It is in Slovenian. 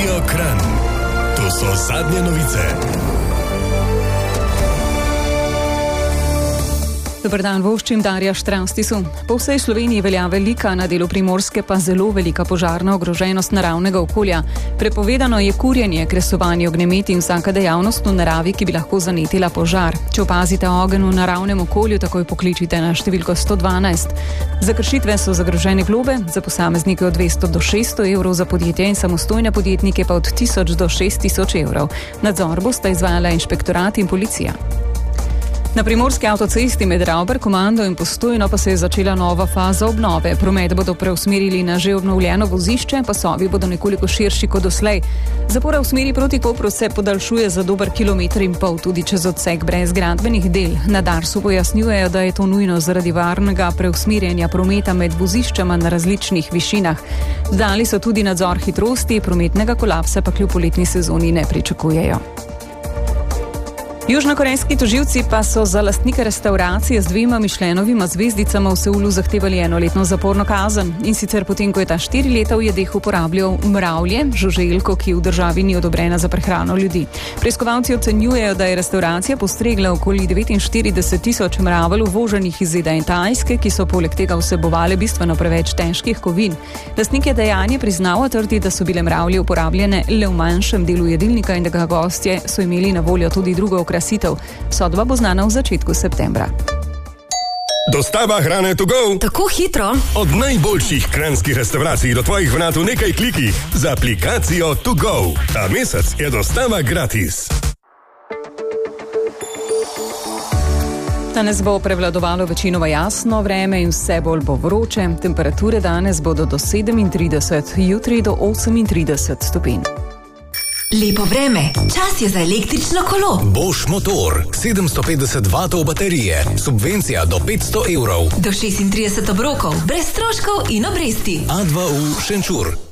Radio Kranj. To so zadnje novice. Dober dan, voščim Darja Štravstisu. Po vsej Sloveniji velja velika, na delu Primorske pa zelo velika požarna ogroženost naravnega okolja. Prepovedano je kurjenje, kresovanje ognjemet in vsaka dejavnost v naravi, ki bi lahko zanetila požar. Če opazite ogenj v naravnem okolju, takoj pokličite na številko 112. Za kršitve so zagrožene globe, za posameznike od 200 do 600 evrov, za podjetje in samostojne podjetnike pa od 1000 do 6000 evrov. Nadzor bosta izvajala inšpektorat in policija. Na primorski avtocesti med Ravbar, Komando in Postojno pa se je začela nova faza obnove. Promet bodo preusmerili na že obnovljeno vozišče, pasovi bodo nekoliko širši kot doslej. Zapora v smeri proti Kopru se podaljšuje za dober 1,5 kilometra, tudi čez odsek brez gradbenih del. Na Darsu pojasnjujejo, da je to nujno zaradi varnega preusmerjanja prometa med voziščema na različnih višinah. Dali so tudi nadzor hitrosti, prometnega kolapsa pa kljub poletni sezoni ne pričakujejo. Južnokorejski tožilci pa so za lastnike restauracije z 2 Michelinovima zvezdicama v Seulu zahtevali 1-letno zaporno kazen. In sicer potem, ko je ta 4 leta v jedeh uporabljal mravlje, žuželko, ki v državi ni odobrena za prehrano ljudi. Preiskovalci ocenjujejo, da je restauracija postregla okoli 49 000 mravelj uvoženih iz ZDA in Tajske, ki so poleg tega vsebovale bistveno preveč težkih kovin. Lastnik je dejanje priznal, trdi, da so bile mravlje uporabljene le v manjšem delu jedilnika in da ga gostje so imeli na voljo tudi drugo okrasitev. Sodba bo znana v začetku septembra. Dostava hrane to go. Tako hitro. Od najboljših kranjskih restavracij do tvojih vrat v nekaj klikih z aplikacijo To Go. Ta mesec je dostava gratis. Danes bo prevladovalo večinoma jasno vreme in vse bolj bo vroče. Temperature danes bodo do 37, jutri do 38 stopinj. Lepo vreme, čas je za električno kolo. Bosch motor, 750 vatov baterije, subvencija do 500 evrov. Do 36 obrokov, brez stroškov in obresti. A2U Šenčur.